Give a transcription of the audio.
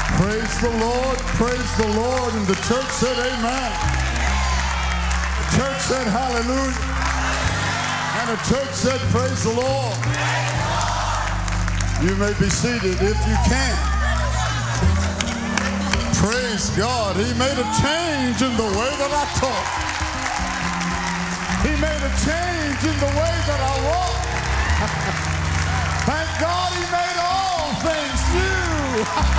Praise the Lord, praise the Lord. And the church said amen. The church said hallelujah. And the church said praise the Lord. You may be seated if you can. Praise God. He made a change in the way that I talk. He made a change in the way that I walk. Thank God he made all things new.